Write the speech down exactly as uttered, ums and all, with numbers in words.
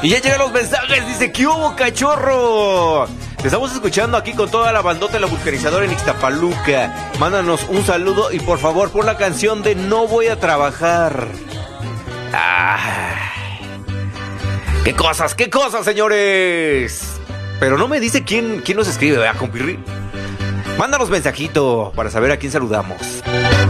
Y ya llegan los mensajes, dice, ¿qué hubo, cachorro? Te estamos escuchando aquí con toda la bandota de la vulcanizadora en Ixtapaluca. Mándanos un saludo y por favor pon la canción de No voy a trabajar. Ah, qué cosas, qué cosas, señores. Pero no me dice quién, quién nos escribe, ¿verdad, compirri? Mándanos mensajito para saber a quién saludamos.